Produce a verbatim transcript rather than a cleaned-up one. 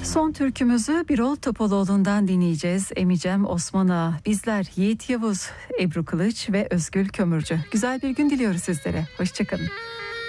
Son türkümüzü Birol Topaloğlu'ndan dinleyeceğiz. Emicem Osman Ağa, bizler Yiğit Yavuz, Ebru Kılıç ve Özgül Kömürcü. Güzel bir gün diliyoruz sizlere. Hoşçakalın.